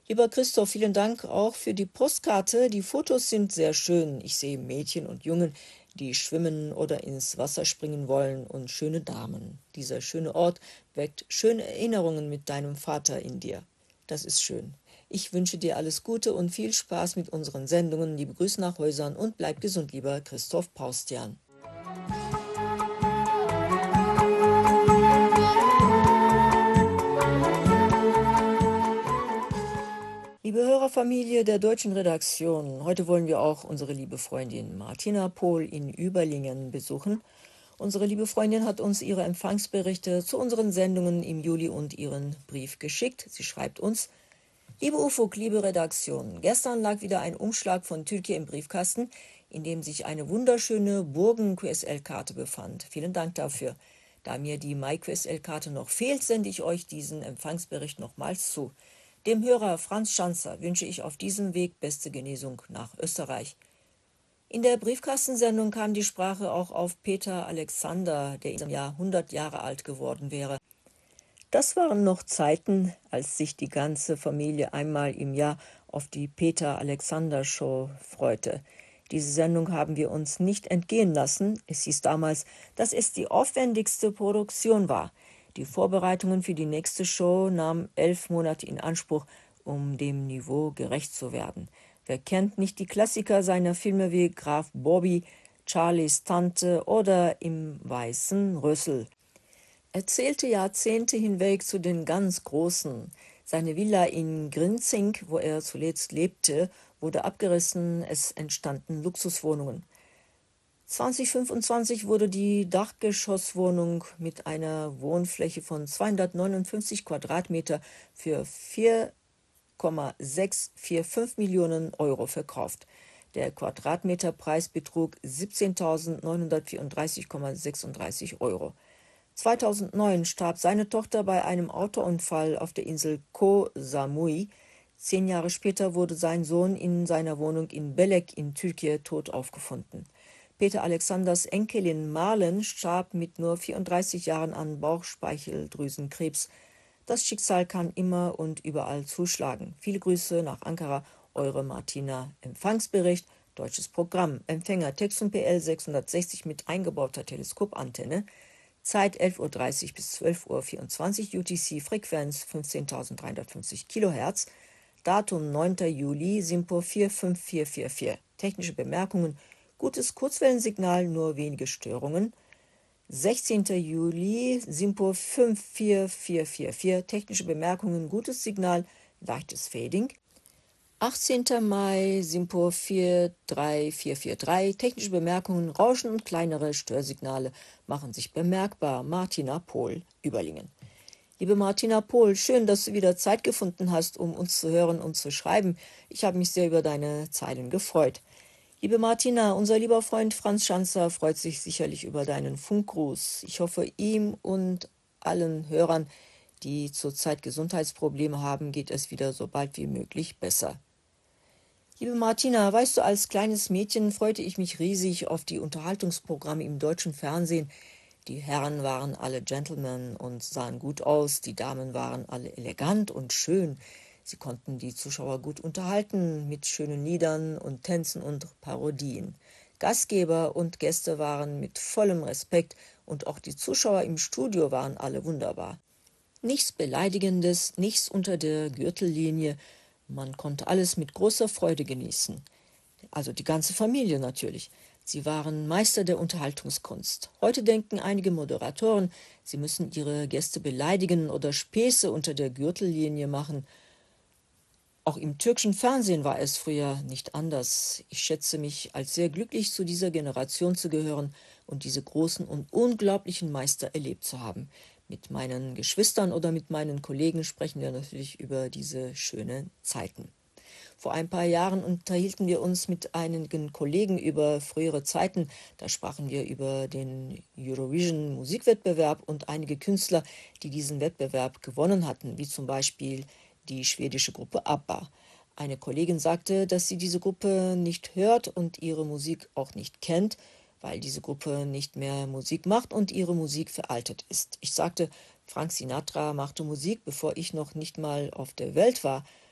Lieber Christoph, vielen Dank auch für die Postkarte. Die Fotos sind sehr schön. Ich sehe Mädchen und Jungen, die schwimmen oder ins Wasser springen wollen und schöne Damen. Dieser schöne Ort weckt schöne Erinnerungen mit deinem Vater in dir. Das ist schön. Ich wünsche dir alles Gute und viel Spaß mit unseren Sendungen. Liebe Grüße nach Häusern und bleib gesund, lieber Christoph Paustian. Liebe Hörerfamilie der deutschen Redaktion, heute wollen wir auch unsere liebe Freundin Martina Pohl in Überlingen besuchen. Unsere liebe Freundin hat uns ihre Empfangsberichte zu unseren Sendungen im Juli und ihren Brief geschickt. Sie schreibt uns: Liebe Ufuk, liebe Redaktion, gestern lag wieder ein Umschlag von Türkei im Briefkasten, in dem sich eine wunderschöne Burgen-QSL-Karte befand. Vielen Dank dafür. Da mir die MyQSL-Karte noch fehlt, sende ich euch diesen Empfangsbericht nochmals zu. Dem Hörer Franz Schanzer wünsche ich auf diesem Weg beste Genesung nach Österreich. In der Briefkastensendung kam die Sprache auch auf Peter Alexander, der in diesem Jahr 100 Jahre alt geworden wäre. Das waren noch Zeiten, als sich die ganze Familie einmal im Jahr auf die Peter-Alexander-Show freute. Diese Sendung haben wir uns nicht entgehen lassen. Es hieß damals, dass es die aufwendigste Produktion war. Die Vorbereitungen für die nächste Show nahmen 11 Monate in Anspruch, um dem Niveau gerecht zu werden. Wer kennt nicht die Klassiker seiner Filme wie Graf Bobby, Charlies Tante oder Im weißen Rössel? Er zählte Jahrzehnte hinweg zu den ganz Großen. Seine Villa in Grinzing, wo er zuletzt lebte, wurde abgerissen, es entstanden Luxuswohnungen. 2025 wurde die Dachgeschosswohnung mit einer Wohnfläche von 259 Quadratmeter für 4,645 Millionen Euro verkauft. Der Quadratmeterpreis betrug 17.934,36 Euro. 2009 starb seine Tochter bei einem Autounfall auf der Insel Koh Samui. 10 Jahre später wurde sein Sohn in seiner Wohnung in Belek in Türkei tot aufgefunden. Peter Alexanders Enkelin Marlen starb mit nur 34 Jahren an Bauchspeicheldrüsenkrebs. Das Schicksal kann immer und überall zuschlagen. Viele Grüße nach Ankara, eure Martina. Empfangsbericht, deutsches Programm. Empfänger Texum PL 660 mit eingebauter Teleskopantenne. Zeit 11:30 Uhr bis 12:24 Uhr, UTC, Frequenz 15.350 kHz, Datum 9. Juli, SINPO 45444. Technische Bemerkungen: gutes Kurzwellensignal, nur wenige Störungen. 16. Juli, SINPO 54444. Technische Bemerkungen: gutes Signal, leichtes Fading. 18. Mai, SINPO 43443. Technische Bemerkungen: Rauschen und kleinere Störsignale machen sich bemerkbar. Martina Pohl, Überlingen. Liebe Martina Pohl, schön, dass du wieder Zeit gefunden hast, um uns zu hören und zu schreiben. Ich habe mich sehr über deine Zeilen gefreut. Liebe Martina, unser lieber Freund Franz Schanzer freut sich sicherlich über deinen Funkgruß. Ich hoffe, ihm und allen Hörern, die zurzeit Gesundheitsprobleme haben, geht es wieder so bald wie möglich besser. Liebe Martina, weißt du, als kleines Mädchen freute ich mich riesig auf die Unterhaltungsprogramme im deutschen Fernsehen. Die Herren waren alle Gentlemen und sahen gut aus, die Damen waren alle elegant und schön. Sie konnten die Zuschauer gut unterhalten mit schönen Liedern und Tänzen und Parodien. Gastgeber und Gäste waren mit vollem Respekt und auch die Zuschauer im Studio waren alle wunderbar. Nichts Beleidigendes, nichts unter der Gürtellinie. Man konnte alles mit großer Freude genießen. Also die ganze Familie natürlich. Sie waren Meister der Unterhaltungskunst. Heute denken einige Moderatoren, sie müssen ihre Gäste beleidigen oder Späße unter der Gürtellinie machen. Auch im türkischen Fernsehen war es früher nicht anders. Ich schätze mich als sehr glücklich, zu dieser Generation zu gehören und diese großen und unglaublichen Meister erlebt zu haben. Mit meinen Geschwistern oder mit meinen Kollegen sprechen wir natürlich über diese schönen Zeiten. Vor ein paar Jahren unterhielten wir uns mit einigen Kollegen über frühere Zeiten. Da sprachen wir über den Eurovision Musikwettbewerb und einige Künstler, die diesen Wettbewerb gewonnen hatten, wie zum Beispiel die schwedische Gruppe ABBA. Eine Kollegin sagte, dass sie diese Gruppe nicht hört und ihre Musik auch nicht kennt, weil diese Gruppe nicht mehr Musik macht und ihre Musik veraltet ist. Ich sagte, Frank Sinatra machte Musik, bevor ich noch nicht mal auf der Welt war.